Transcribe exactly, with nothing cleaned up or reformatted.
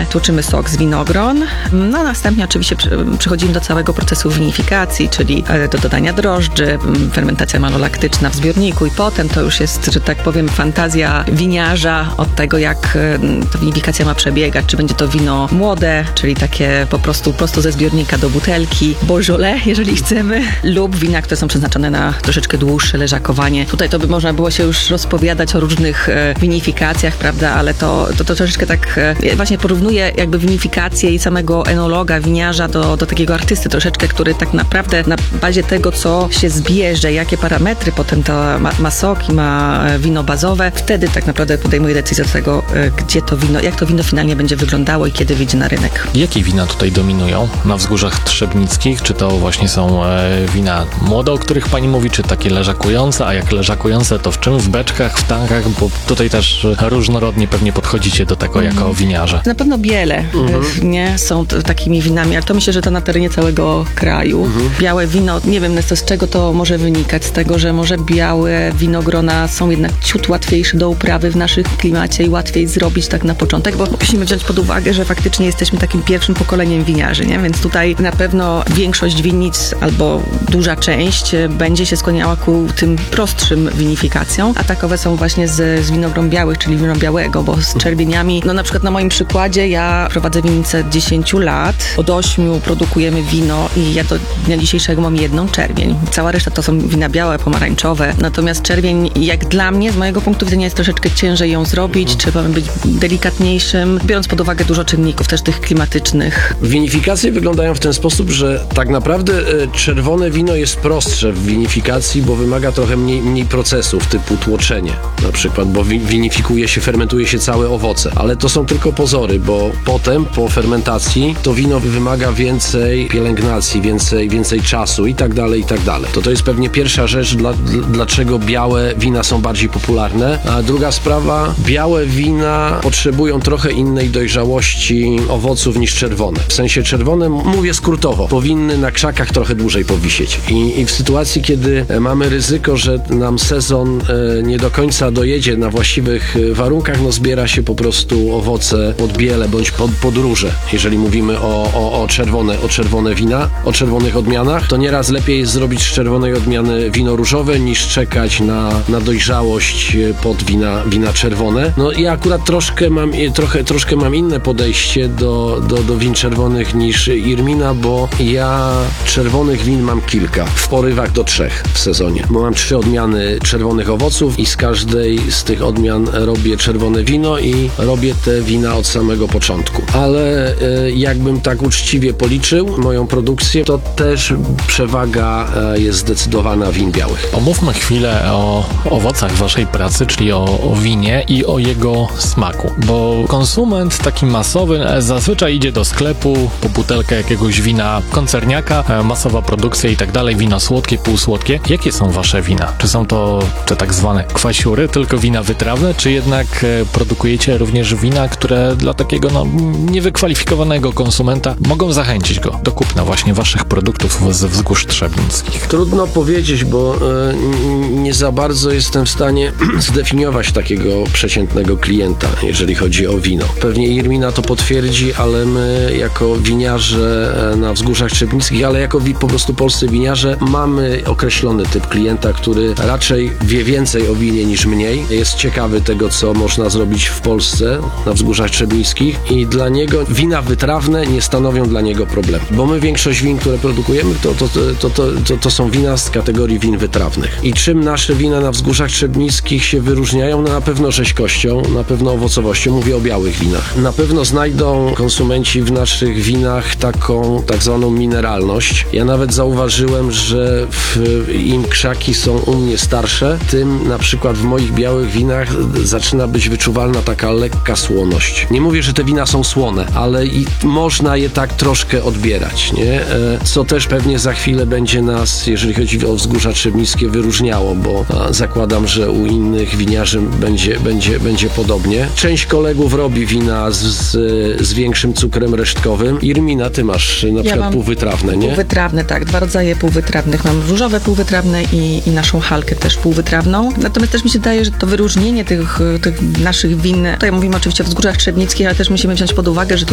tłuczymy sok z winogron. No następnie oczywiście przechodzimy do całego procesu winifikacji, czyli do dodania drożdży, fermentacja malolaktyczna w zbiorniku i potem to już jest, że tak powiem, fantazja winiarza od tego, jak ta winifikacja ma przebiegać. Czy będzie to wino młode, czyli takie po prostu prosto ze zbiornika do butelki, Beaujolais, jeżeli chcemy, lub wina, które są przeznaczone na troszeczkę dłuższe leżakowanie. Tutaj to by można było się już rozpowiadać o różnych e, winifikacjach, prawda, ale to, to, to troszeczkę tak e, właśnie porównuję jakby winifikację i samego enologa, winiarza do, do takiego artysty troszeczkę, który tak naprawdę na bazie tego, co się zbierze, jakie parametry potem to ma, ma sok i ma wino bazowe, wtedy tak naprawdę podejmuje decyzję do tego, e, gdzie to wino, jak to wino finalnie będzie wyglądało i kiedy wyjdzie na rynek. Jakie wina tutaj dominują na wzgórzach trzebnickich? Czy to właśnie są e, wina młode, o których pani mówi, czy takie leżakujące, a jak leżakujące, to w czym? W beczkach, w tankach, bo tutaj też różnorodnie pewnie podchodzicie do tego jako winiarze. Na pewno biele, mhm. nie? Są t- takimi winami, ale to myślę, że to na terenie całego kraju. Mhm. Białe wino, nie wiem z czego to może wynikać, z tego, że może białe winogrona są jednak ciut łatwiejsze do uprawy w naszym klimacie i łatwiej zrobić tak na początek, bo musimy wziąć pod uwagę, że faktycznie jesteśmy takim pierwszym pokoleniem winiarzy, nie? Więc tutaj na pewno większość winnic albo duża część będzie się skłaniała ku tym prostszym winifikacjom, a takowe są właśnie z, z winogron białych, czyli wino białego, bo z czerwieniami, no na przykład na moim przykładzie ja prowadzę winnicę od dziesięciu lat, od ośmiu produkujemy wino i ja do dnia dzisiejszego mam jedną czerwień. Cała reszta to są wina białe, pomarańczowe, natomiast czerwień, jak dla mnie, z mojego punktu widzenia jest troszeczkę ciężej ją zrobić, mhm. trzeba być delikatniejszym, biorąc pod uwagę dużo czynników, też tych klimatycznych. Winifikacje wyglądają w ten sposób, że tak naprawdę e, czerwone wino jest prostsze w winifikacji, bo wymaga trochę mniej, mniej procesów, typu tłoczenie na przykład, bo wi- winifikuje się, fermentuje się całe owoce, ale to są tylko pozory, bo potem po fermentacji to wino wymaga więcej pielęgnacji, więcej, więcej czasu i tak dalej, i tak dalej. To to jest pewnie pierwsza rzecz, dla, dla, dlaczego białe wina są bardziej popularne, a druga sprawa, białe wina potrzebują trochę innej dojrzałości owoców niż czerwone. W sensie czerwone, mówię skrótowo, powinny na krzakach trochę dłużej powisieć. I, i w sytuacji, kiedy mamy ryzyko, że nam sezon e, nie do końca dojedzie na właściwych warunkach, no zbiera się po prostu owoce pod biele bądź pod, pod róże. Jeżeli mówimy o, o, o, czerwone, o czerwone wina, o czerwonych odmianach, to nieraz lepiej jest zrobić z czerwonej odmiany wino różowe, niż czekać na, na dojrzałość pod wina, wina czerwone. No ja akurat troszkę mam, trochę, troszkę mam inne podejście do, do, do win czerwonych niż Irmina, bo ja czerwonych win mam kilka, w porywach do trzech w sezonie. Bo mam trzy odmiany czerwonych owoców i z każdej z tych odmian robię czerwone wino i robię te wina od samego początku. Ale e, jakbym tak uczciwie policzył moją produkcję, to też przewaga e, jest zdecydowana win białych. Omówmy chwilę o owocach waszej pracy, czyli o, o winie i o jego smaku, bo konsument taki masowy zazwyczaj idzie do sklepu po butelkę jakiegoś wina koncerniaka, masowa produkcja i tak dalej, wino słodkie, półsłodkie. Jakie są wasze wina? Czy są to te tak zwane kwasiury, tylko wina wytrawne, czy jednak produkujecie również wina, które dla takiego no, niewykwalifikowanego konsumenta mogą zachęcić go do kupna właśnie waszych produktów ze wzgórz trzebnickich? Trudno powiedzieć, bo e, nie za bardzo jestem w stanie zdefiniować takiego przeciętnego klienta, jeżeli chodzi o wino. Pewnie Irmina to potwierdzi, ale my jako winiarze na wzgórzach trzebnickich, ale jako wi- po prostu polscy winiarze mamy określony typ klienta, który raczej wie więcej o winie niż mniej. Jest ciekawy tego, co można zrobić w Polsce na wzgórzach trzebnickich i dla niego wina wytrawne nie stanowią dla niego problemu. Bo my większość win, które produkujemy, to, to, to, to, to, to są wina z kategorii win wytrawnych. I czym nasze wina na wzgórzach trzebnickich się wyróżniają? No na pewno rzeźkością, na pewno owocowością. Mówię o białych winach. Na pewno znajdą konsumenci w naszych winach taką tak zwaną mineralność. Ja nawet zauważyłem, że w, im krzaki są u mnie starsze, tym na przykład w moich białych winach zaczyna być wyczuwalna taka lekka słoność. Nie mówię, że te wina są słone, ale i można je tak troszkę odbierać, nie? Co też pewnie za chwilę będzie nas, jeżeli chodzi o wzgórza trzebnickie, wyróżniało, bo zakładam, że u innych winiarzy będzie, będzie, będzie podobnie. Część kolegów robi wina z, z, z większym cukrem resztkowym. Irmina, ty masz na ja przykład półwytrawne, nie? Półwytrawne, tak. Dwa rodzaje półwytrawnych. Mam różowe półwytrawne i, i naszą halkę też półwytrawną. Natomiast też mi się wydaje, że to wyróżnienie tych, tych naszych win, tutaj mówimy oczywiście o wzgórzach trzebnickich, ale też musimy wziąć pod uwagę, że